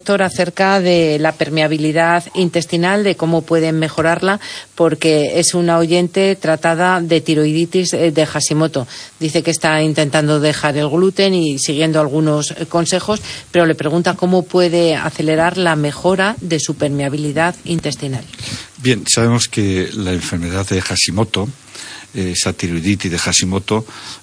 doctor, acerca de la permeabilidad intestinal, de cómo pueden mejorarla, porque es una oyente tratada de tiroiditis de Hashimoto. Dice que está intentando dejar el gluten y siguiendo algunos consejos, pero le pregunta cómo puede acelerar la mejora de su permeabilidad intestinal. Bien, sabemos que la enfermedad de Hashimoto, esa tiroiditis de Hashimoto,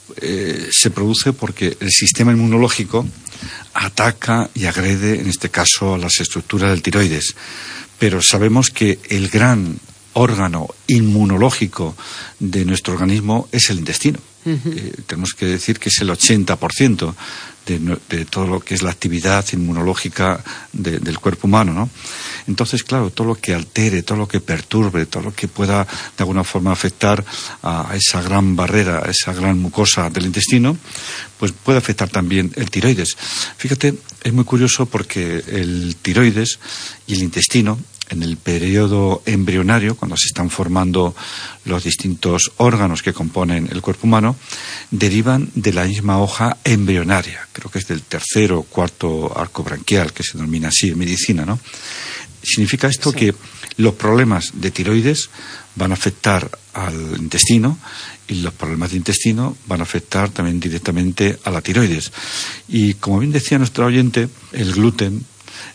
se produce porque el sistema inmunológico ataca y agrede, en este caso, a las estructuras del tiroides. Pero sabemos que el gran órgano inmunológico de nuestro organismo es el intestino. Tenemos que decir que es el 80% de todo lo que es la actividad inmunológica del cuerpo humano, ¿no? Entonces, claro, todo lo que altere, todo lo que perturbe, todo lo que pueda de alguna forma afectar a esa gran barrera, a esa gran mucosa del intestino, pues puede afectar también el tiroides. Fíjate, es muy curioso porque el tiroides y el intestino, en el periodo embrionario, cuando se están formando los distintos órganos que componen el cuerpo humano, derivan de la misma hoja embrionaria. Creo que es del tercer o cuarto arco branquial, que se denomina así en medicina, ¿no? Significa esto que los problemas de tiroides van a afectar al intestino y los problemas de intestino van a afectar también directamente a la tiroides. Y como bien decía nuestro oyente, el gluten,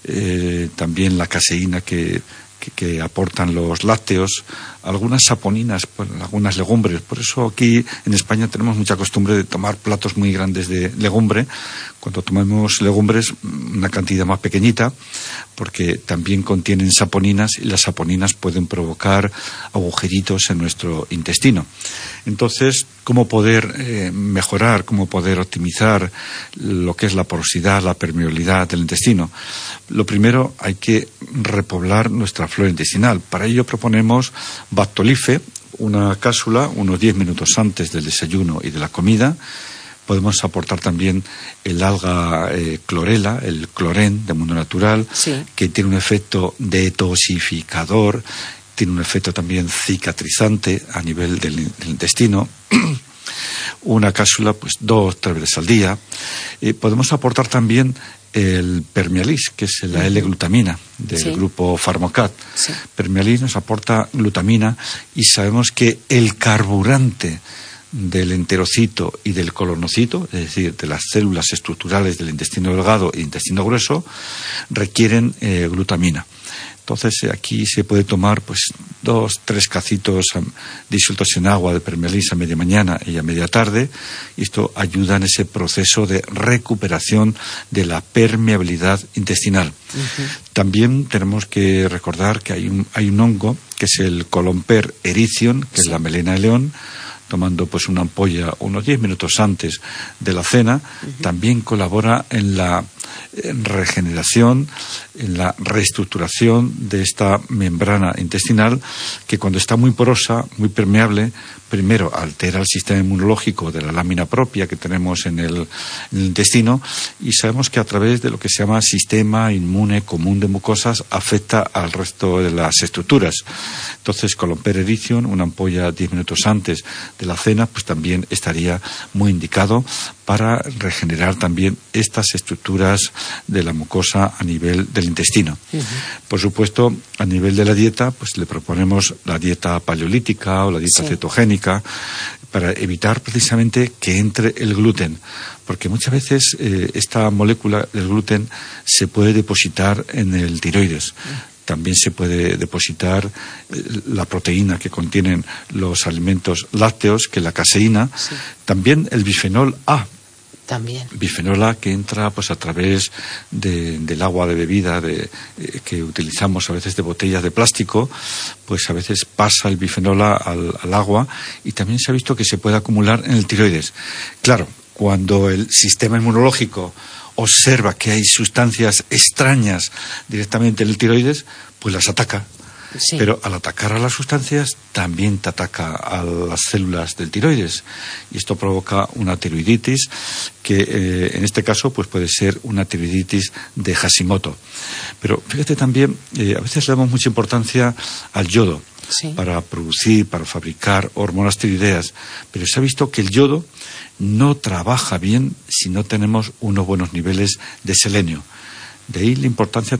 también la caseína que aportan los lácteos, algunas saponinas, pues, algunas legumbres. Por eso aquí en España tenemos mucha costumbre de tomar platos muy grandes de legumbre. Cuando tomamos legumbres, una cantidad más pequeñita, porque también contienen saponinas y las saponinas pueden provocar agujeritos en nuestro intestino. Entonces, ¿cómo poder mejorar, cómo poder optimizar lo que es la porosidad, la permeabilidad del intestino? Lo primero, hay que repoblar nuestra flora intestinal. Para ello proponemos Bactolife, una cápsula, unos 10 minutos antes del desayuno y de la comida. Podemos aportar también el alga clorela, el clorén de mundo natural, que tiene un efecto detoxificador, tiene un efecto también cicatrizante a nivel del intestino. Una cápsula, pues 2-3 veces al día. Podemos aportar también el Permealis, que es la L-glutamina del grupo Pharmacat. Permealis nos aporta glutamina y sabemos que el carburante del enterocito y del colonocito, es decir, de las células estructurales del intestino delgado e intestino grueso, requieren glutamina. Entonces aquí se puede tomar pues 2-3 cacitos disueltos en agua de Permealis a media mañana y a media tarde, y esto ayuda en ese proceso de recuperación de la permeabilidad intestinal. También tenemos que recordar que hay un hongo que es el Columper erythrium, que es la melena de león. Tomando pues una ampolla unos 10 minutos antes de la cena, también colabora en la regeneración, en la reestructuración de esta membrana intestinal, que cuando está muy porosa, muy permeable, primero altera el sistema inmunológico de la lámina propia que tenemos en el intestino, y sabemos que a través de lo que se llama sistema inmune común de mucosas afecta al resto de las estructuras. Entonces, Columper erythrium, una ampolla 10 minutos antes de la cena, pues también estaría muy indicado para regenerar también estas estructuras de la mucosa a nivel del intestino. Por supuesto, a nivel de la dieta, pues le proponemos la dieta paleolítica o la dieta cetogénica, para evitar precisamente que entre el gluten, porque muchas veces esta molécula del gluten se puede depositar en el tiroides. También se puede depositar la proteína que contienen los alimentos lácteos, que es la caseína. También el bifenol A. Bifenol A, que entra pues a través del agua de bebida que utilizamos a veces de botellas de plástico, pues a veces pasa el bifenol A al agua, y también se ha visto que se puede acumular en el tiroides. Claro, cuando el sistema inmunológico observa que hay sustancias extrañas directamente en el tiroides, pues las ataca. Pero al atacar a las sustancias también te ataca a las células del tiroides, y esto provoca una tiroiditis que en este caso pues puede ser una tiroiditis de Hashimoto. Pero fíjate también, a veces le damos mucha importancia al yodo para producir, para fabricar hormonas tiroideas, pero se ha visto que el yodo no trabaja bien si no tenemos unos buenos niveles de selenio. De ahí la importancia